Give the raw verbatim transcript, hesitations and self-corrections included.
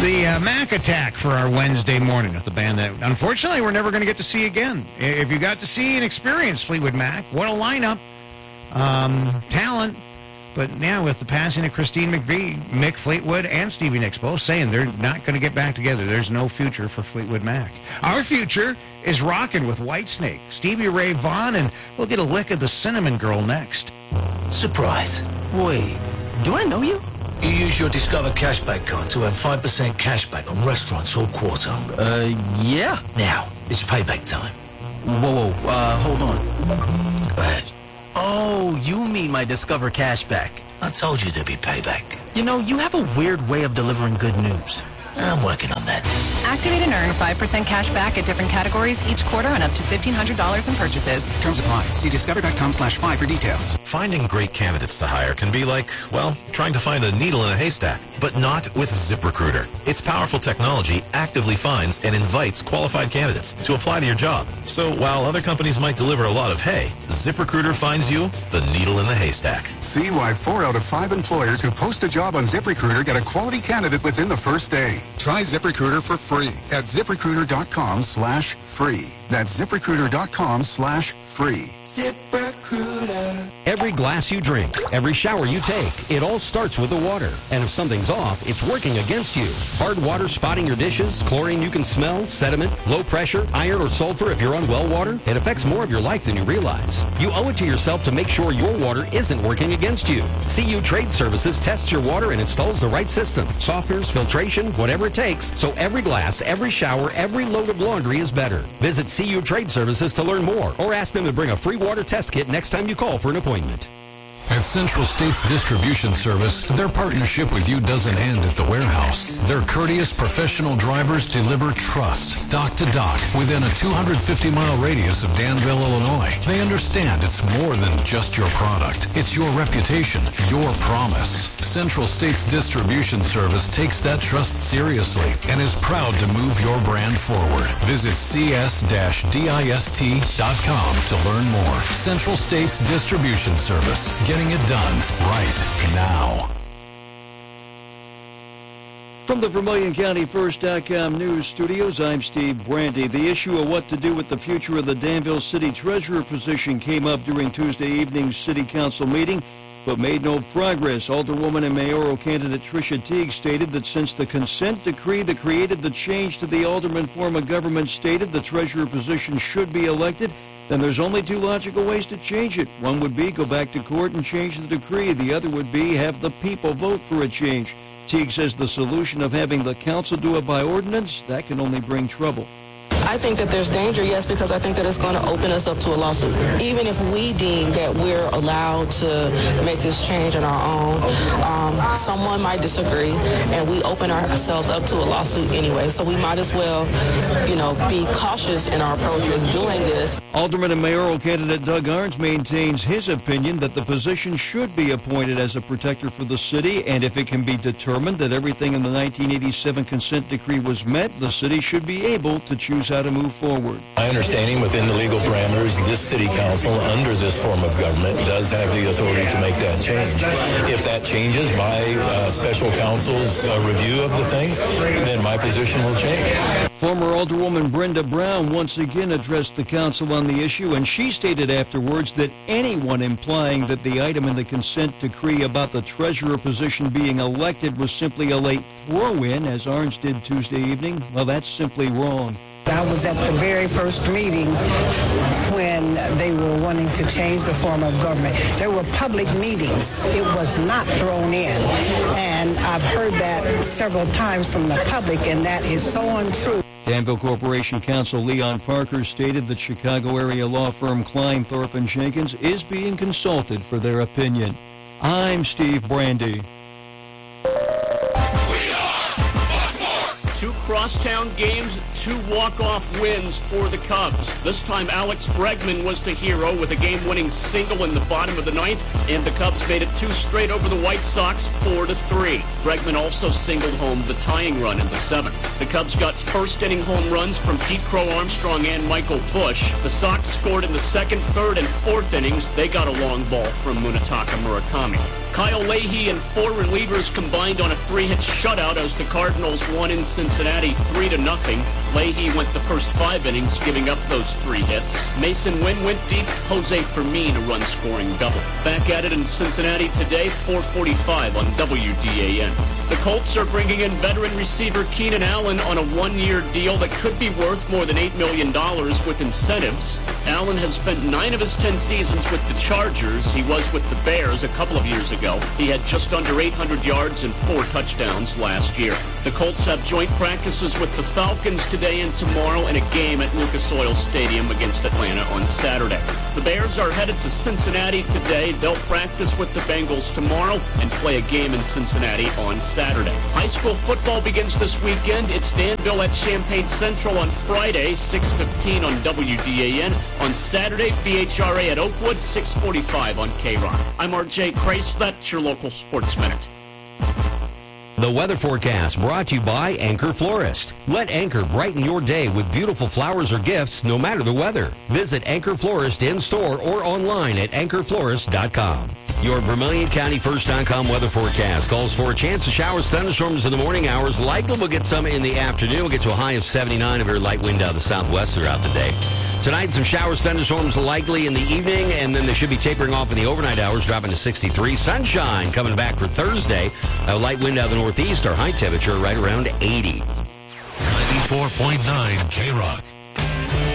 the uh, Mac Attack for our Wednesday morning with the band that, unfortunately, we're never going to get to see again. If you got to see and experience Fleetwood Mac, what a lineup, um, talent. But now with the passing of Christine McVie, Mick Fleetwood and Stevie Nicks both saying they're not going to get back together. There's no future for Fleetwood Mac. Our future is rocking with Whitesnake, Stevie Ray Vaughan, and we'll get a lick of the Cinnamon Girl next. Surprise. Wait, do I know you? You use your Discover Cashback card to have five percent cashback on restaurants all quarter. Uh, yeah. Now, it's payback time. Whoa, whoa, uh, hold on. Go ahead. Oh, you mean my Discover Cashback. I told you there'd be payback. You know, you have a weird way of delivering good news. I'm working on that. Activate and earn five percent cash back at different categories each quarter on up to fifteen hundred dollars in purchases. Terms apply. See discover.com slash five for details. Finding great candidates to hire can be like, well, trying to find a needle in a haystack, but not with ZipRecruiter. Its powerful technology actively finds and invites qualified candidates to apply to your job. So while other companies might deliver a lot of hay, ZipRecruiter finds you the needle in the haystack. See why four out of five employers who post a job on ZipRecruiter get a quality candidate within the first day. Try ZipRecruiter for free at ZipRecruiter.com slash free. That's ZipRecruiter.com slash free. ZipRecruiter. Every glass you drink, every shower you take, it all starts with the water. And if something's off, it's working against you. Hard water spotting your dishes, chlorine you can smell, sediment, low pressure, iron or sulfur if you're on well water, it affects more of your life than you realize. You owe it to yourself to make sure your water isn't working against you. C U Trade Services tests your water and installs the right system. Softeners, filtration, whatever it takes, so every glass, every shower, every load of laundry is better. Visit C U Trade Services to learn more or ask them to bring a free water test kit next time you call for an appointment. At Central States Distribution Service, their partnership with you doesn't end at the warehouse. Their courteous professional drivers deliver trust, dock to dock, within a two hundred fifty mile radius of Danville, Illinois. They understand it's more than just your product. It's your reputation, your promise. Central States Distribution Service takes that trust seriously and is proud to move your brand forward. Visit c s dash dist dot com to learn more. Central States Distribution Service. Getting it done right now. From the Vermilion County First dot com news studios, I'm Steve Brandy. The issue of what to do with the future of the Danville City Treasurer position came up during Tuesday evening's City Council meeting, but made no progress. Alderwoman and mayoral candidate Tricia Teague stated that since the consent decree that created the change to the alderman form of government stated the treasurer position should be elected, then there's only two logical ways to change it. One would be go back to court and change the decree. The other would be have the people vote for a change. Teague says the solution of having the council do it by ordinance, that can only bring trouble. I think that there's danger, yes, because I think that it's going to open us up to a lawsuit. Even if we deem that we're allowed to make this change on our own, um, someone might disagree, and we open ourselves up to a lawsuit anyway. So we might as well, you know, be cautious in our approach in doing this. Alderman and mayoral candidate Doug Arns maintains his opinion that the position should be appointed as a protector for the city, and if it can be determined that everything in the nineteen eighty-seven consent decree was met, the city should be able to choose how to move forward. My understanding within the legal parameters, this city council under this form of government does have the authority to make that change. If that changes by uh, special counsel's uh, review of the things, then my position will change. Former Alderwoman Brenda Brown once again addressed the council on the issue, and she stated afterwards that anyone implying that the item in the consent decree about the treasurer position being elected was simply a late throw-in, as Arns did Tuesday evening, well, that's simply wrong. I was at the very first meeting when they were wanting to change the form of government. There were public meetings. It was not thrown in. And I've heard that several times from the public, and that is so untrue. Danville Corporation Counsel Leon Parker stated that Chicago area law firm Klein, Thorpe and Jenkins is being consulted for their opinion. I'm Steve Brandy. Two crosstown games, two walk-off wins for the Cubs. This time Alex Bregman was the hero with a game-winning single in the bottom of the ninth, and the Cubs made it two straight over the White Sox, four to three. Bregman also singled home the tying run in the seventh. The Cubs got first-inning home runs from Pete Crow Armstrong and Michael Busch. The Sox scored in the second, third, and fourth innings. They got a long ball from Munetaka Murakami. Kyle Leahy and four relievers combined on a three-hit shutout as the Cardinals won in Cincinnati three to nothing. Leahy went the first five innings, giving up those three hits. Mason Wynn went deep. Jose Fermin a run-scoring double. Back at it in Cincinnati today, four forty-five on W D A N. The Colts are bringing in veteran receiver Keenan Allen on a one-year deal that could be worth more than eight million dollars with incentives. Allen has spent nine of his ten seasons with the Chargers. He was with the Bears a couple of years ago. He had just under eight hundred yards and four touchdowns last year. The Colts have joint practices with the Falcons today and tomorrow and a game at Lucas Oil Stadium against Atlanta on Saturday. The Bears are headed to Cincinnati today. They'll practice with the Bengals tomorrow and play a game in Cincinnati on Saturday. High school football begins this weekend. It's Danville at Champaign Central on Friday, six fifteen on W D A N. On Saturday, B H R A at Oakwood, six forty-five on K-Rock. I'm R J Crace. That's your local Sports Minute. The weather forecast brought to you by Anchor Florist. Let Anchor brighten your day with beautiful flowers or gifts no matter the weather. Visit Anchor Florist in store or online at anchor florist dot com. Your Vermilion County First dot com weather forecast calls for a chance of showers, thunderstorms in the morning hours. Likely we'll get some in the afternoon. We'll get to a high of seventy-nine, a very light wind out of the southwest throughout the day. Tonight, some showers, thunderstorms likely in the evening, and then they should be tapering off in the overnight hours, dropping to sixty-three. Sunshine coming back for Thursday. A light wind out of the northeast. Our high temperature right around eighty. ninety-four point nine K-Rock.